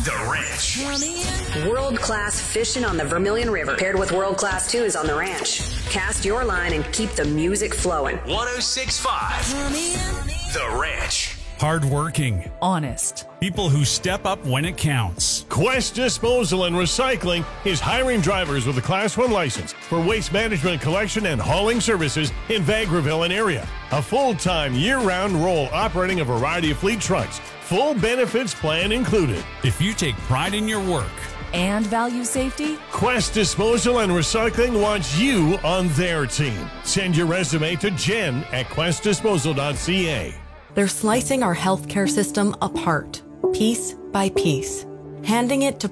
The Ranch. World-class fishing on the Vermilion River, paired with world-class tunes on the ranch. Cast your line and keep the music flowing. 106.5. The Ranch. Hardworking. Honest. People who step up when it counts. Quest Disposal and Recycling is hiring drivers with a Class 1 license for waste management, collection, and hauling services in Vagreville and area. A full-time, year-round role operating a variety of fleet trucks. Full benefits plan included. If you take pride in your work and value safety, Quest Disposal and Recycling wants you on their team. Send your resume to Jen at questdisposal.ca. They're slicing our healthcare system apart, piece by piece, handing it to